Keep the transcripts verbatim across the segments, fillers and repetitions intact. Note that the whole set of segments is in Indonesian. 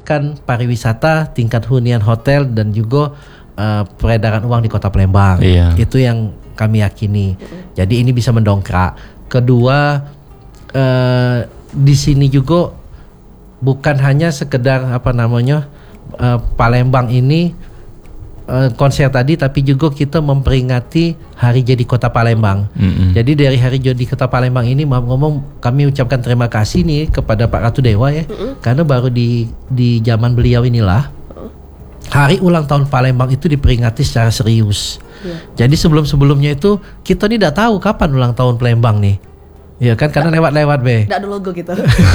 meningkatkan pariwisata, tingkat hunian hotel dan juga uh, peredaran uang di Kota Palembang. Iya. Itu yang kami yakini. Jadi ini bisa mendongkrak. Kedua, uh, di sini juga bukan hanya sekedar apa namanya uh, Palembang ini uh, konser tadi, tapi juga kita memperingati Hari Jadi Kota Palembang. Mm-hmm. Jadi dari Hari Jadi Kota Palembang ini ngomong kami ucapkan terima kasih nih kepada Pak Ratu Dewa ya, mm-hmm. karena baru di di zaman beliau inilah Hari Ulang Tahun Palembang itu diperingati secara serius. Yeah. Jadi sebelum-sebelumnya itu kita nih tidak tahu kapan ulang tahun Palembang nih. Iya kan, karena lewat-lewat be. Tidak ada logo gitu.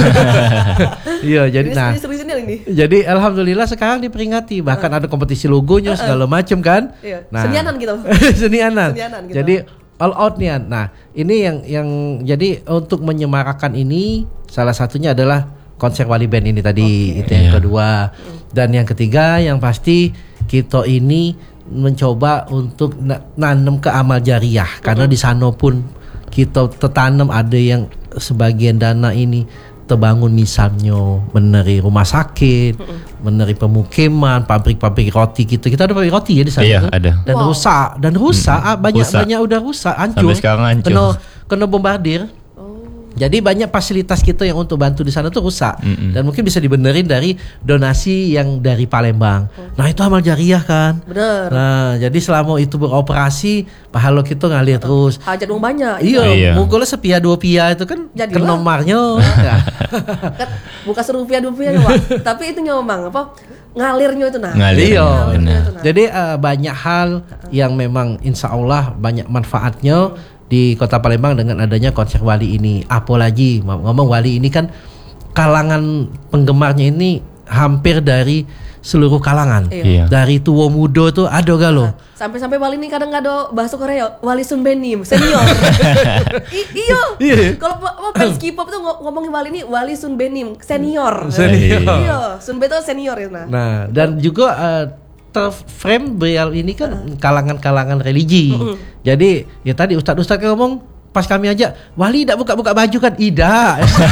Iya, jadi nah. Ini. Jadi alhamdulillah sekarang diperingati, bahkan uh. ada kompetisi logonya segala macam kan. Iya. Nah, senianan gitu. senianan. Senianan gitu. Jadi all out nih. Nah, ini yang yang jadi untuk menyemarakan ini salah satunya adalah konser Wali Band ini tadi. Okay. Itu yang yeah. kedua. Dan yang ketiga yang pasti kita ini mencoba untuk nanam ke amal jariah, karena di sana pun kita tertanam ada yang sebagian dana ini terbangun, misalnya meneri rumah sakit, mm-mm. meneri pemukiman, pabrik-pabrik roti gitu. Kita ada pabrik roti ya di sana. Iya, tuh. ada. Dan wow. rusak, dan rusak mm-hmm. banyak rusak. banyak udah rusak, hancur. Sampai sekarang hancur. Kena kena bombardir. Jadi banyak fasilitas kita yang untuk bantu di sana tuh rusak. Mm-mm. Dan mungkin bisa dibenerin dari donasi yang dari Palembang. Oh. Nah itu amal jariah kan. Bener. Nah jadi selama itu beroperasi, pahala kita ngalir terus. Hajat uang banyak. Iya, iya. mungkin sepia dua pia itu kan ke nomornya. Kan bukan serupiah dua pia Pak. Tapi itu nyomang apa? Ngalirnya itu nah. Ngalir. Iya. Ngalirnya itu, nah. Jadi uh, banyak hal yang memang insya Allah banyak manfaatnya. Hmm. Di Kota Palembang dengan adanya konser Wali ini. Apalagi ngomong Wali ini kan kalangan penggemarnya ini hampir dari seluruh kalangan. Iya. Dari tua muda tuh ada gak lo? Sampai-sampai Wali ini kadang gak ada bahasa Korea. Wali Sun Benim senior. I- iyo. Iya. Kalau fans K-pop tuh ngomongin Wali ini Wali Sun Benim senior. Senior. Iya, Sun Benim tuh senior ya. Nah, nah dan juga uh, frame beliau ini kan uh. kalangan-kalangan religi. Uh-uh. Jadi ya tadi ustaz-ustaz kan ngomong pas kami ajak, Wali tidak buka-buka baju kan? Tidak.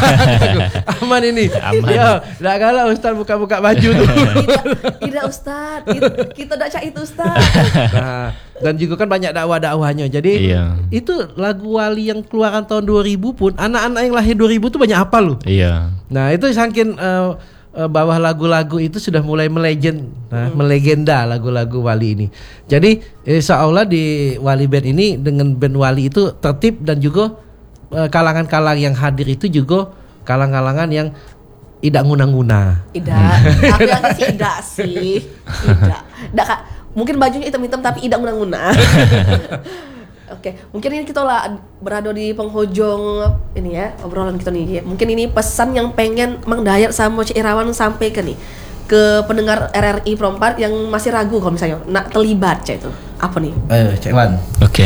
Aman ini. Aman. Ya, tidak galak ustaz buka-buka baju tuh. Tidak, tidak ustaz. Kita tidak cak itu ustaz. Nah, dan juga kan banyak dakwah-dakwahnya. Jadi iya. itu lagu Wali yang keluaran tahun dua ribu pun anak-anak yang lahir dua ribu tuh banyak hafal loh. Iya. Nah, itu saking uh, bawah lagu-lagu itu sudah mulai melegend, nah, hmm. melegenda lagu-lagu Wali ini. Jadi insya Allah di Wali Band ini dengan band Wali itu tertib dan juga uh, kalangan-kalangan yang hadir itu juga kalangan-kalangan yang tidak nguna-nguna. Tidak, tapi aku sih tidak sih, tidak. Tidak kak, mungkin bajunya hitam-hitam tapi tidak nguna-nguna. Oke, mungkin ini kita lah berada di penghujung ini ya obrolan kita nih. Mungkin ini pesan yang pengen Mang Dayat sama Cik Irawan sampaikan nih ke pendengar R R I Pro empat yang masih ragu kalau misalnya nak terlibat Cik itu. Apa nih? Ayo Cik Wan. Oke.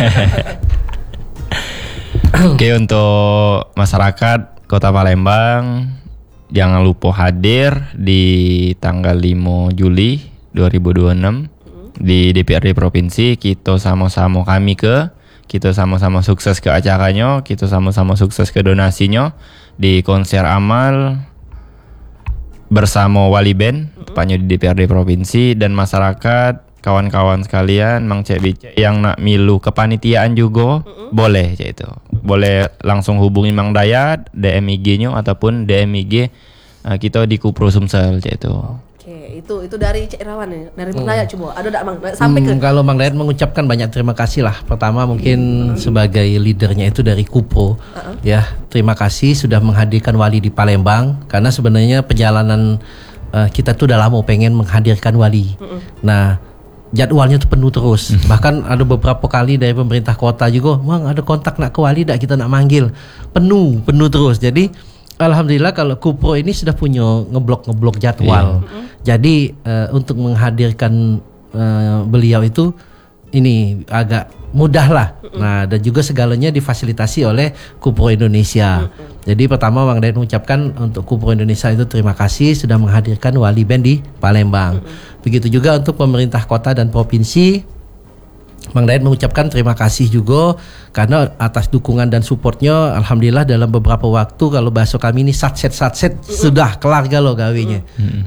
Oke, untuk masyarakat Kota Palembang jangan lupa hadir di tanggal lima Juli dua ribu dua puluh enam. Di D P R D Provinsi. Kita sama-sama kami ke Kita sama-sama sukses ke acaranya. Kita sama-sama sukses ke donasinya di konser amal bersama Wali Band, tepatnya di D P R D Provinsi. Dan masyarakat, kawan-kawan sekalian, Mang Cek Bicek yang nak milu kepanitiaan juga mm-hmm. boleh Cek itu. Boleh langsung hubungi Mang Dayat D M I G-nya ataupun D M I G uh, kita di Kupro Sumsel Cek itu. Oke, itu itu dari Cik Irawan nih, dari Mang Dayat coba. Ada enggak Mang sampai ke hmm, kalau Mang Dayat mengucapkan banyak terima kasih lah. Pertama mungkin hmm. sebagai leadernya itu dari Kupro. Uh-huh. Ya, terima kasih sudah menghadirkan Wali di Palembang karena sebenarnya perjalanan uh, kita tuh udah lama pengen menghadirkan Wali. Uh-huh. Nah, jadwalnya tuh penuh terus. Uh-huh. Bahkan ada beberapa kali dari pemerintah kota juga, "Mang, ada kontak nak ke Wali enggak kita nak manggil." Penuh, penuh terus. Jadi alhamdulillah kalau Kupro ini sudah punya ngeblok-ngeblok jadwal. Yeah. Jadi uh, untuk menghadirkan uh, beliau itu ini agak mudah lah. Mm-hmm. Nah, dan juga segalanya difasilitasi oleh Kupro Indonesia. Mm-hmm. Jadi pertama Mang Dayat mengucapkan untuk Kupro Indonesia itu terima kasih sudah menghadirkan Wali Band di Palembang. Mm-hmm. Begitu juga untuk pemerintah kota dan provinsi. Mang Dayat mengucapkan terima kasih juga karena atas dukungan dan supportnya. Alhamdulillah dalam beberapa waktu kalau bahasa kami ini satset-satset mm-hmm. sudah kelar galau gawinya. Mm-hmm.